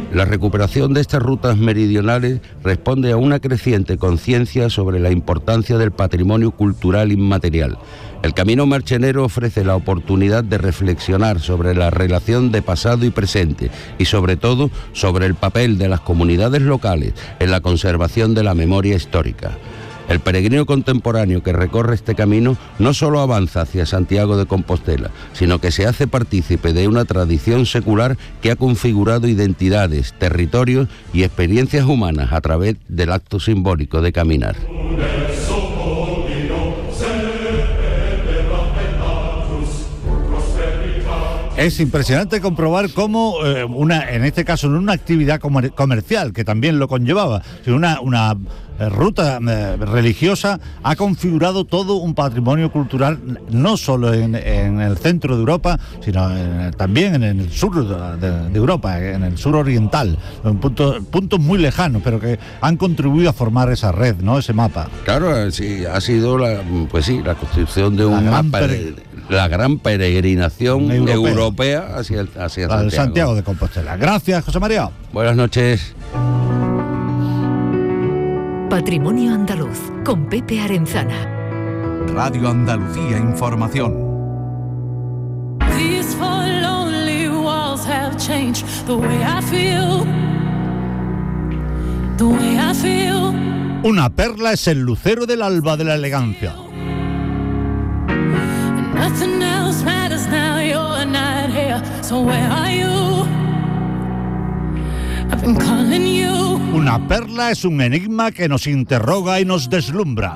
La recuperación de estas rutas meridionales responde a una creciente conciencia sobre la importancia del patrimonio cultural inmaterial. El Camino Marchenero ofrece la oportunidad de reflexionar sobre la relación de pasado y presente y sobre todo sobre el papel de las comunidades locales en la conservación de la memoria histórica. El peregrino contemporáneo que recorre este camino no solo avanza hacia Santiago de Compostela, sino que se hace partícipe de una tradición secular que ha configurado identidades, territorios y experiencias humanas a través del acto simbólico de caminar. Es impresionante comprobar cómo en este caso no una actividad comercial, que también lo conllevaba, sino una ruta religiosa ha configurado todo un patrimonio cultural, no solo en el centro de Europa, sino también en el sur de Europa, en el sur oriental, en puntos muy lejanos, pero que han contribuido a formar esa red, ¿no? Ese mapa. Claro, sí, ha sido la construcción de un mapa, la gran peregrinación europea hacia Santiago de Compostela. Gracias, José María. Buenas noches. Patrimonio Andaluz, con Pepe Arenzana. Radio Andalucía Información. These four lonely walls have changed the way I feel. The way I feel. Una perla es el lucero del alba de la elegancia. Nothing else matters now, you're not here. So where are you? I've been calling you. Una perla es un enigma que nos interroga y nos deslumbra.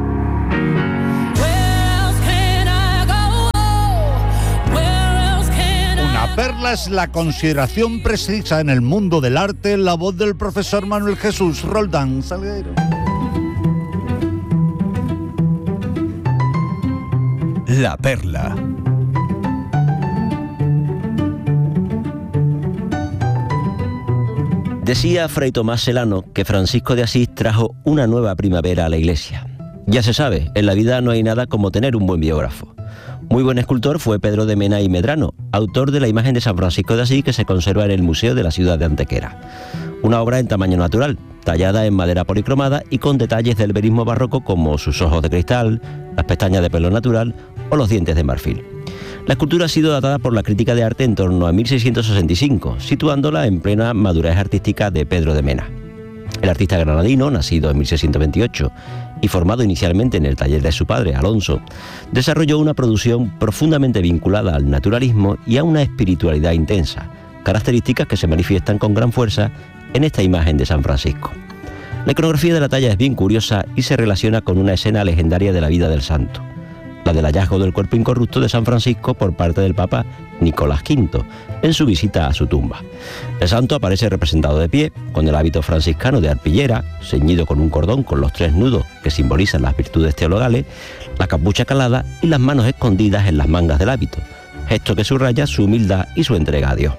Una perla es la consideración precisa en el mundo del arte en la voz del profesor Manuel Jesús Roldán Salgueiro. La perla. Decía Fray Tomás Celano que Francisco de Asís trajo una nueva primavera a la Iglesia. Ya se sabe, en la vida no hay nada como tener un buen biógrafo. Muy buen escultor fue Pedro de Mena y Medrano, autor de la imagen de San Francisco de Asís que se conserva en el Museo de la ciudad de Antequera. Una obra en tamaño natural, tallada en madera policromada y con detalles del verismo barroco como sus ojos de cristal, las pestañas de pelo natural o los dientes de marfil. La escultura ha sido datada por la crítica de arte en torno a 1665, situándola en plena madurez artística de Pedro de Mena. El artista granadino, nacido en 1628 y formado inicialmente en el taller de su padre, Alonso, desarrolló una producción profundamente vinculada al naturalismo y a una espiritualidad intensa, características que se manifiestan con gran fuerza en esta imagen de San Francisco. La iconografía de la talla es bien curiosa y se relaciona con una escena legendaria de la vida del santo, la del hallazgo del cuerpo incorrupto de San Francisco por parte del Papa Nicolás V en su visita a su tumba. El santo aparece representado de pie, con el hábito franciscano de arpillera, ceñido con un cordón con los 3 nudos que simbolizan las virtudes teologales, la capucha calada y las manos escondidas en las mangas del hábito, gesto que subraya su humildad y su entrega a Dios.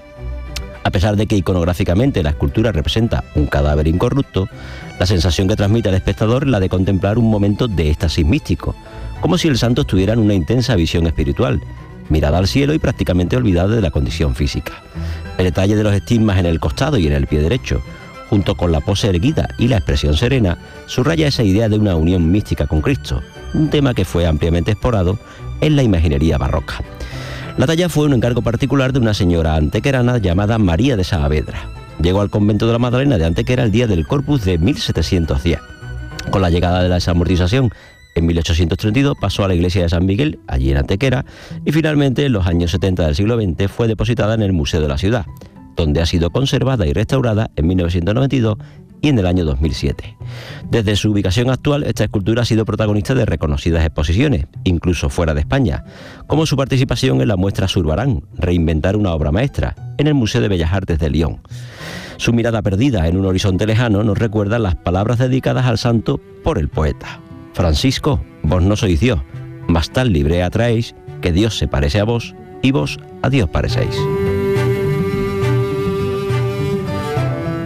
A pesar de que iconográficamente la escultura representa un cadáver incorrupto, la sensación que transmite al espectador es la de contemplar un momento de éxtasis místico, como si el santo estuviera en una intensa visión espiritual, mirada al cielo y prácticamente olvidada de la condición física. El detalle de los estigmas en el costado y en el pie derecho, junto con la pose erguida y la expresión serena, subraya esa idea de una unión mística con Cristo, un tema que fue ampliamente explorado en la imaginería barroca. La talla fue un encargo particular de una señora antequerana llamada María de Saavedra. Llegó al convento de la Magdalena de Antequera el día del Corpus de 1710. Con la llegada de la desamortización, en 1832 pasó a la iglesia de San Miguel, allí en Antequera, y finalmente en los años 70 del siglo XX fue depositada en el Museo de la Ciudad, donde ha sido conservada y restaurada en 1992 y en el año 2007. Desde su ubicación actual, esta escultura ha sido protagonista de reconocidas exposiciones, incluso fuera de España, como su participación en la muestra Zurbarán, Reinventar una obra maestra, en el Museo de Bellas Artes de Lyon. Su mirada perdida en un horizonte lejano nos recuerda las palabras dedicadas al santo por el poeta. Francisco, vos no sois Dios, mas tal librea traéis, que Dios se parece a vos, y vos a Dios parecéis.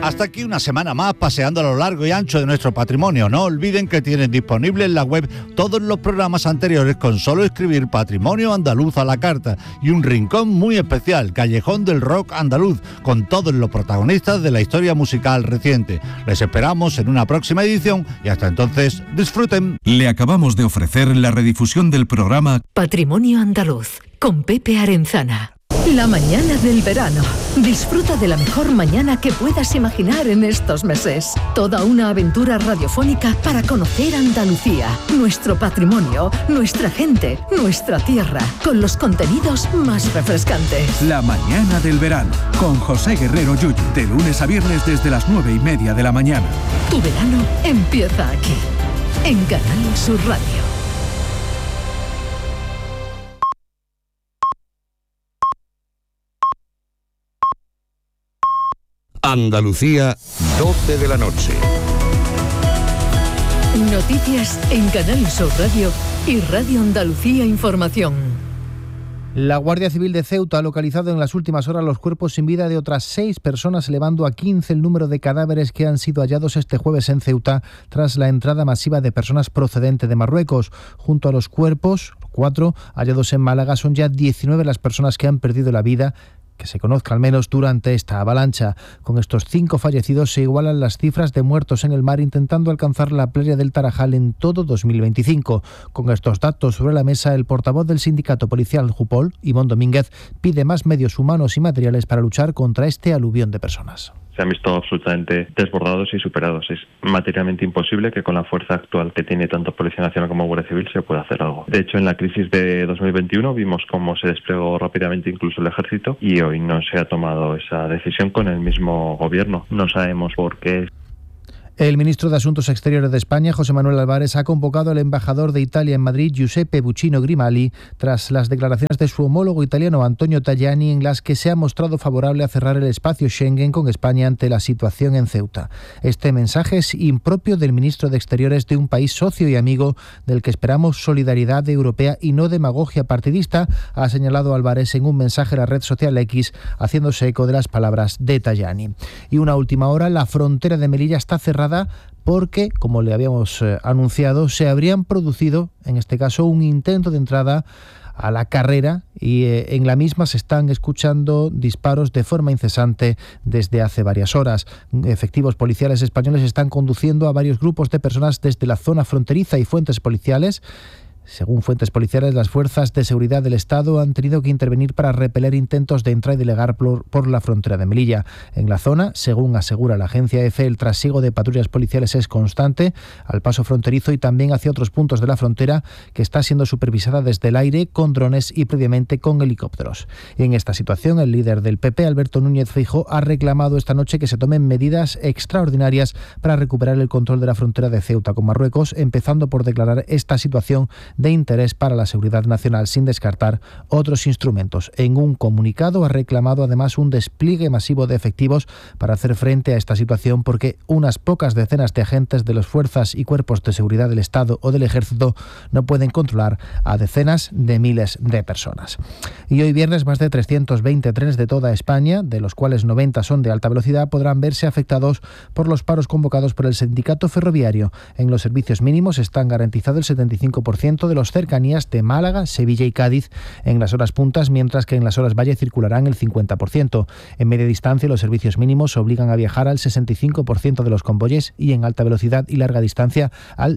Hasta aquí una semana más paseando a lo largo y ancho de nuestro patrimonio. No olviden que tienen disponible en la web todos los programas anteriores con solo escribir Patrimonio Andaluz a la carta, y un rincón muy especial, Callejón del Rock Andaluz, con todos los protagonistas de la historia musical reciente. Les esperamos en una próxima edición y hasta entonces disfruten. Le acabamos de ofrecer la redifusión del programa Patrimonio Andaluz con Pepe Arenzana. La mañana del verano. Disfruta de la mejor mañana que puedas imaginar en estos meses. Toda una aventura radiofónica para conocer Andalucía, nuestro patrimonio, nuestra gente, nuestra tierra, con los contenidos más refrescantes. La mañana del verano, con José Guerrero Yuyu, de lunes a viernes desde las 9:30 de la mañana. Tu verano empieza aquí, en Canal Sur Radio. Andalucía, 12 de la noche. Noticias en Canal Sur Radio y Radio Andalucía Información. La Guardia Civil de Ceuta ha localizado en las últimas horas los cuerpos sin vida de otras 6 personas, elevando a 15 el número de cadáveres que han sido hallados este jueves en Ceuta tras la entrada masiva de personas procedentes de Marruecos. Junto a los cuerpos, 4 hallados en Málaga, son ya 19 las personas que han perdido la vida, que se conozca al menos, durante esta avalancha. Con estos 5 fallecidos se igualan las cifras de muertos en el mar, intentando alcanzar la playa del Tarajal en todo 2025. Con estos datos sobre la mesa, el portavoz del sindicato policial Jupol, Ivón Domínguez, pide más medios humanos y materiales para luchar contra este aluvión de personas. Se han visto absolutamente desbordados y superados. Es materialmente imposible que con la fuerza actual que tiene tanto Policía Nacional como Guardia Civil se pueda hacer algo. De hecho, en la crisis de 2021 vimos cómo se desplegó rápidamente incluso el ejército, y hoy no se ha tomado esa decisión con el mismo gobierno. No sabemos por qué. El ministro de Asuntos Exteriores de España, José Manuel Álvarez, ha convocado al embajador de Italia en Madrid, Giuseppe Buccino Grimali, tras las declaraciones de su homólogo italiano Antonio Tajani, en las que se ha mostrado favorable a cerrar el espacio Schengen con España ante la situación en Ceuta. Este mensaje es impropio del ministro de Exteriores de un país socio y amigo del que esperamos solidaridad europea y no demagogia partidista, ha señalado Álvarez en un mensaje a la red social X, haciéndose eco de las palabras de Tajani. Y una última hora, la frontera de Melilla está cerrada porque, como le habíamos anunciado, se habrían producido, en este caso, un intento de entrada a la carrera, y en la misma se están escuchando disparos de forma incesante desde hace varias horas. Efectivos policiales españoles están conduciendo a varios grupos de personas desde la zona fronteriza y fuentes policiales. Según fuentes policiales, las fuerzas de seguridad del Estado han tenido que intervenir para repeler intentos de entrar ilegal por la frontera de Melilla. En la zona, según asegura la agencia EFE, el trasiego de patrullas policiales es constante al paso fronterizo y también hacia otros puntos de la frontera, que está siendo supervisada desde el aire con drones y previamente con helicópteros. En esta situación, el líder del PP, Alberto Núñez Feijóo, ha reclamado esta noche que se tomen medidas extraordinarias para recuperar el control de la frontera de Ceuta con Marruecos, empezando por declarar esta situación de interés para la seguridad nacional, sin descartar otros instrumentos. En un comunicado ha reclamado además un despliegue masivo de efectivos para hacer frente a esta situación, porque unas pocas decenas de agentes de las fuerzas y cuerpos de seguridad del Estado o del Ejército no pueden controlar a decenas de miles de personas. Y hoy viernes, más de 320 trenes de toda España, de los cuales 90 son de alta velocidad, podrán verse afectados por los paros convocados por el sindicato ferroviario. En los servicios mínimos están garantizado el 75% de los cercanías de Málaga, Sevilla y Cádiz en las horas puntas, mientras que en las horas valle circularán el 50%. En media distancia, los servicios mínimos obligan a viajar al 65% de los convoyes, y en alta velocidad y larga distancia al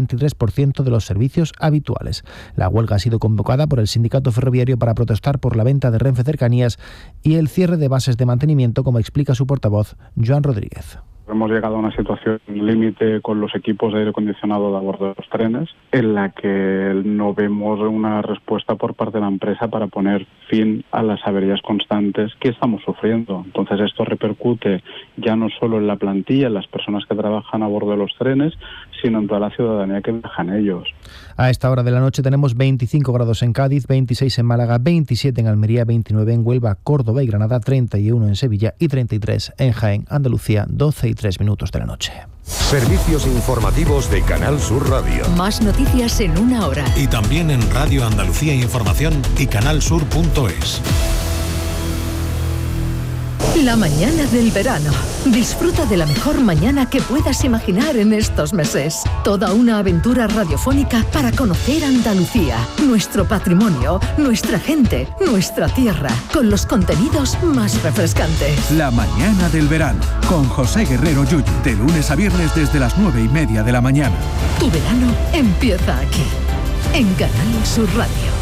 73% de los servicios habituales. La huelga ha sido convocada por el sindicato ferroviario para protestar por la venta de Renfe Cercanías y el cierre de bases de mantenimiento, como explica su portavoz, Joan Rodríguez. Hemos llegado a una situación límite con los equipos de aire acondicionado de a bordo de los trenes, en la que no vemos una respuesta por parte de la empresa para poner fin a las averías constantes que estamos sufriendo. Entonces esto repercute ya no solo en la plantilla, en las personas que trabajan a bordo de los trenes, sino en toda la ciudadanía que viaja en ellos. A esta hora de la noche tenemos 25 grados en Cádiz, 26 en Málaga, 27 en Almería, 29 en Huelva, Córdoba y Granada, 31 en Sevilla y 33 en Jaén, Andalucía, 12:03 de la noche. Servicios informativos de Canal Sur Radio. Más noticias en una hora. Y también en Radio Andalucía Información y canalsur.es. La mañana del verano. Disfruta de la mejor mañana que puedas imaginar en estos meses. Toda una aventura radiofónica para conocer Andalucía, nuestro patrimonio, nuestra gente, nuestra tierra, con los contenidos más refrescantes. La mañana del verano, con José Guerrero Yuyu, de lunes a viernes desde las 9:30 de la mañana. Tu verano empieza aquí, en Canal Sur Radio.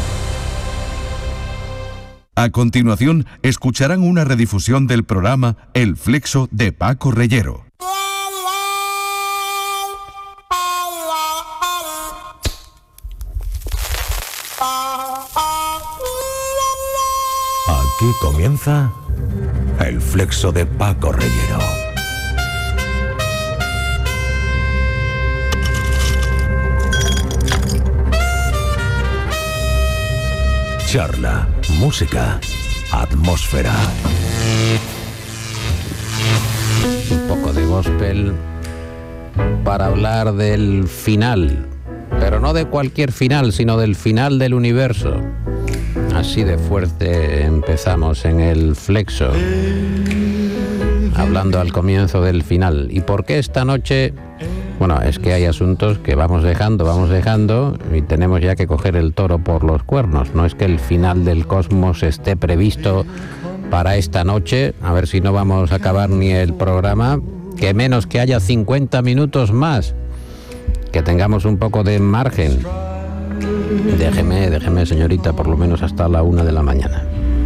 A continuación, escucharán una redifusión del programa El Flexo de Paco Reyero. Aquí comienza El Flexo de Paco Reyero. Charla, música, atmósfera. Un poco de gospel para hablar del final, pero no de cualquier final, sino del final del universo. Así de fuerte empezamos en el Flexo, hablando al comienzo del final. ¿Y por qué esta noche? Bueno, es que hay asuntos que vamos dejando y tenemos ya que coger el toro por los cuernos. No es que el final del cosmos esté previsto para esta noche, a ver si no vamos a acabar ni el programa, que menos que haya 50 minutos más, que tengamos un poco de margen. Déjeme, señorita, por lo menos hasta la 1 de la mañana.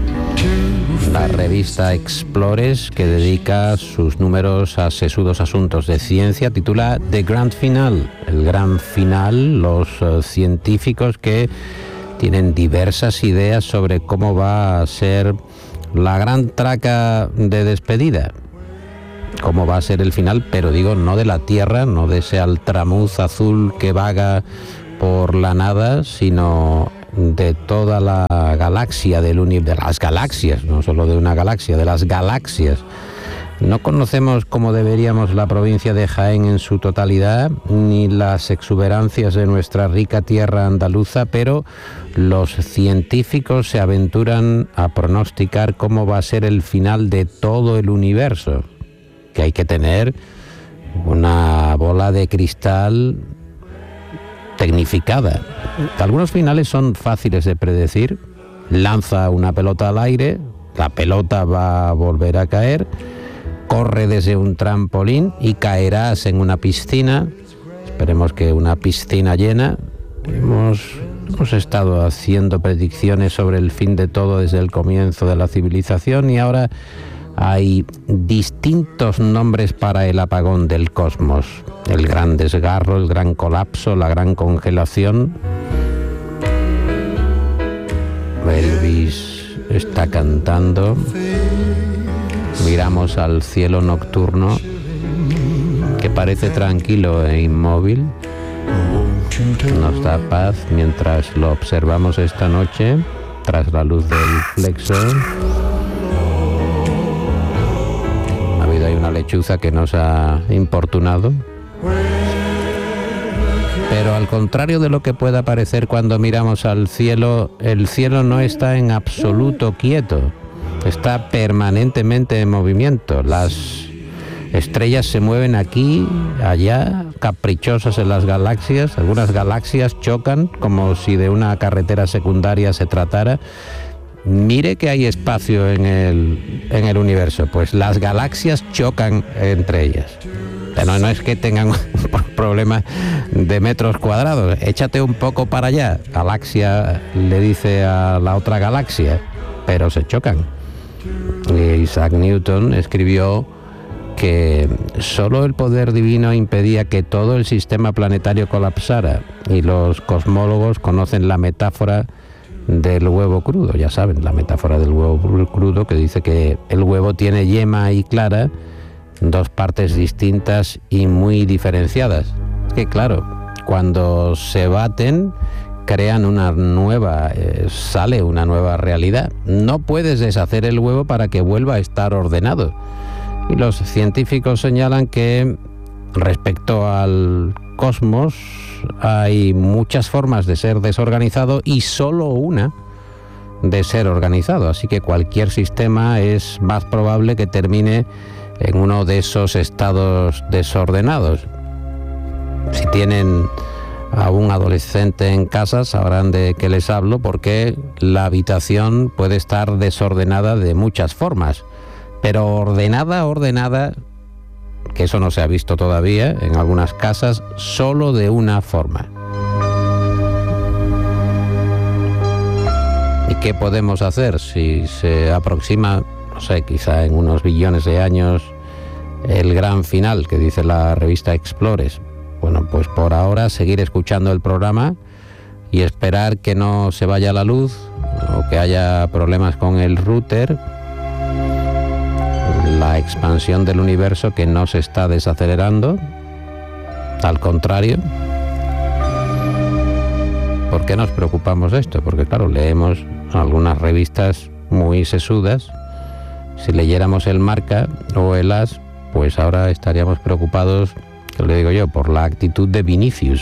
La revista Explores, que dedica sus números a sesudos asuntos de ciencia, titula The Grand Final, el gran final, los científicos que tienen diversas ideas sobre cómo va a ser la gran traca de despedida, cómo va a ser el final, pero digo, no de la Tierra, no de ese altramuz azul que vaga por la nada, sino de toda la galaxia del universo, de las galaxias, no solo de una galaxia, de las galaxias. No conocemos como deberíamos la provincia de Jaén en su totalidad, ni las exuberancias de nuestra rica tierra andaluza, pero los científicos se aventuran a pronosticar cómo va a ser el final de todo el universo, que hay que tener una bola de cristal tecnificada. Algunos finales son fáciles de predecir. Lanza una pelota al aire, la pelota va a volver a caer, corre desde un trampolín y caerás en una piscina. Esperemos que una piscina llena. Hemos estado haciendo predicciones sobre el fin de todo desde el comienzo de la civilización y ahora hay distintos nombres para el apagón del cosmos. El gran desgarro, el gran colapso, la gran congelación. Elvis está cantando. Miramos al cielo nocturno, que parece tranquilo e inmóvil. Nos da paz mientras lo observamos esta noche, tras la luz del Flexo. Ha habido ahí una lechuza que nos ha importunado. Pero al contrario de lo que pueda parecer cuando miramos al cielo, el cielo no está en absoluto quieto, está permanentemente en movimiento. Las estrellas se mueven aquí, allá, caprichosas en las galaxias. Algunas galaxias chocan como si de una carretera secundaria se tratara. Mire que hay espacio en el universo, pues las galaxias chocan entre ellas. Pero no es que tengan un problema de metros cuadrados. Échate un poco para allá. Galaxia le dice a la otra galaxia, pero se chocan. Isaac Newton escribió que solo el poder divino impedía que todo el sistema planetario colapsara, y los cosmólogos conocen la metáfora del huevo crudo. Ya saben, la metáfora del huevo crudo, que dice que el huevo tiene yema y clara, dos partes distintas y muy diferenciadas. Es que claro, cuando se baten, crean una nueva, sale una nueva realidad. No puedes deshacer el huevo para que vuelva a estar ordenado. Y los científicos señalan que respecto al cosmos hay muchas formas de ser desorganizado y solo una de ser organizado, así que cualquier sistema es más probable que termine en uno de esos estados desordenados. Si tienen a un adolescente en casa sabrán de qué les hablo, porque la habitación puede estar desordenada de muchas formas, pero ordenada, que eso no se ha visto todavía en algunas casas, solo de una forma. ¿Y qué podemos hacer si se aproxima, no sé, quizá en unos billones de años, el gran final que dice la revista Explores? Bueno, pues por ahora seguir escuchando el programa y esperar que no se vaya la luz o que haya problemas con el router. La expansión del universo que no se está desacelerando, al contrario. ¿Por qué nos preocupamos de esto? Porque claro, leemos algunas revistas muy sesudas. Si leyéramos el Marca o el As, pues ahora estaríamos preocupados, que le digo yo, por la actitud de Vinicius.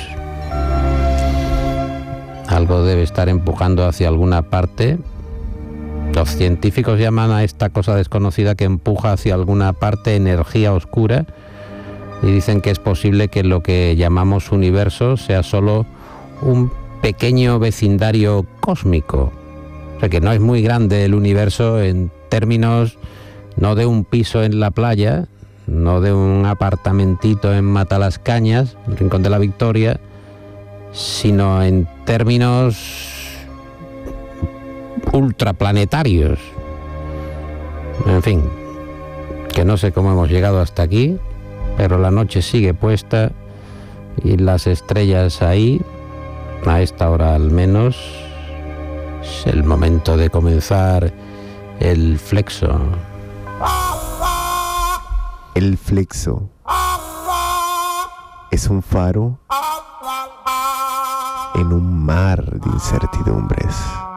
Algo debe estar empujando hacia alguna parte. Los científicos llaman a esta cosa desconocida que empuja hacia alguna parte energía oscura, y dicen que es posible que lo que llamamos universo sea solo un pequeño vecindario cósmico. O sea, que no es muy grande el universo en términos no de un piso en la playa, no de un apartamentito en Matalascañas, el Rincón de la Victoria, sino en términos ultraplanetarios. En fin, que no sé cómo hemos llegado hasta aquí, pero la noche sigue puesta y las estrellas ahí, a esta hora al menos. Es el momento de comenzar el flexo. El flexo es un faro en un mar de incertidumbres.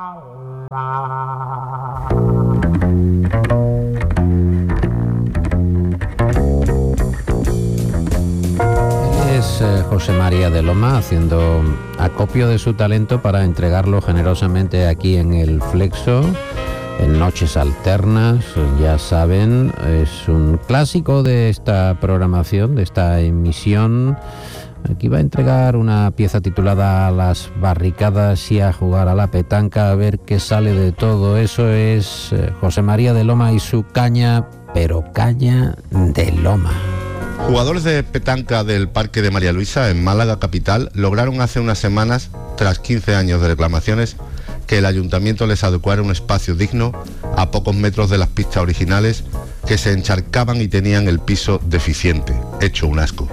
Es José María de Loma, haciendo acopio de su talento para entregarlo generosamente aquí en el flexo, en Noches Alternas. Ya saben, es un clásico de esta programación, de esta emisión. Aquí va a entregar una pieza titulada A las barricadas y a jugar a la petanca, a ver qué sale de todo. Eso es José María de Loma y su caña, pero caña de loma. Jugadores de petanca del Parque de María Luisa, en Málaga capital, lograron hace unas semanas, tras 15 años de reclamaciones, que el ayuntamiento les adecuara un espacio digno a pocos metros de las pistas originales, que se encharcaban y tenían el piso deficiente, hecho un asco.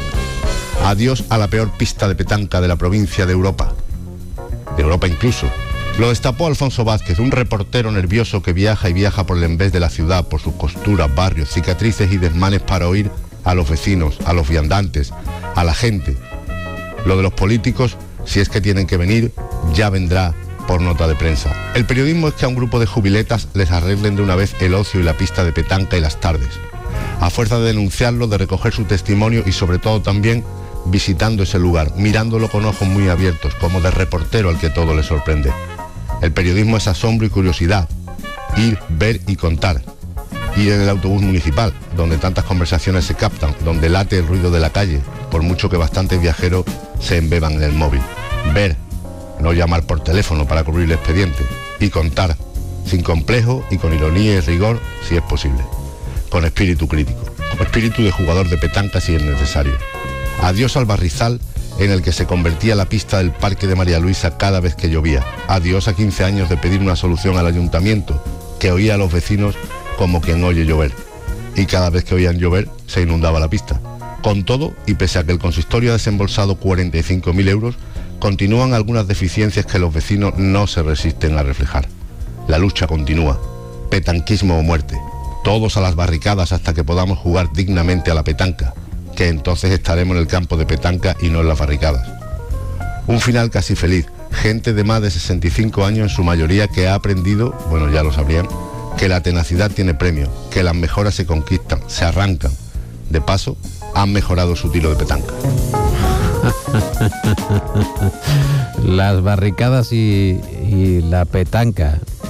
Adiós a la peor pista de petanca de la provincia de Europa incluso. Lo destapó Alfonso Vázquez, un reportero nervioso que viaja y viaja por el envés de la ciudad, por sus costuras, barrios, cicatrices y desmanes, para oír a los vecinos, a los viandantes, a la gente. Lo de los políticos, si es que tienen que venir, ya vendrá por nota de prensa. El periodismo es que a un grupo de jubiletas les arreglen de una vez el ocio y la pista de petanca y las tardes. A fuerza de denunciarlo, de recoger su testimonio y sobre todo también visitando ese lugar, mirándolo con ojos muy abiertos, como de reportero al que todo le sorprende. El periodismo es asombro y curiosidad, ir, ver y contar. Ir en el autobús municipal, donde tantas conversaciones se captan, donde late el ruido de la calle, por mucho que bastantes viajeros se embeban en el móvil. Ver, no llamar por teléfono para cubrir el expediente, y contar, sin complejo y con ironía y rigor, si es posible. Con espíritu crítico, con espíritu de jugador de petanca si es necesario. Adiós al barrizal en el que se convertía la pista del Parque de María Luisa cada vez que llovía. Adiós a 15 años de pedir una solución al ayuntamiento, que oía a los vecinos como quien oye llover. Y cada vez que oían llover se inundaba la pista. Con todo, y pese a que el consistorio ha desembolsado 45.000 euros, continúan algunas deficiencias que los vecinos no se resisten a reflejar. La lucha continúa. Petanquismo o muerte. Todos a las barricadas hasta que podamos jugar dignamente a la petanca, que entonces estaremos en el campo de petanca y no en las barricadas. Un final casi feliz. Gente de más de 65 años en su mayoría que ha aprendido, bueno, ya lo sabrían, que la tenacidad tiene premio, que las mejoras se conquistan, se arrancan. De paso, han mejorado su tiro de petanca. Las barricadas y la petanca.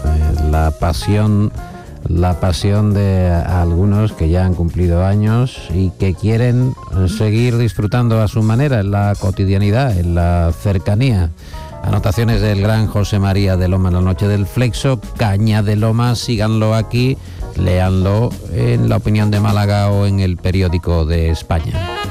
la pasión de algunos que ya han cumplido años y que quieren seguir disfrutando a su manera en la cotidianidad, en la cercanía. Anotaciones del gran José María de Loma en la noche del Flexo, Caña de Loma, síganlo aquí, léanlo en La Opinión de Málaga o en el Periódico de España.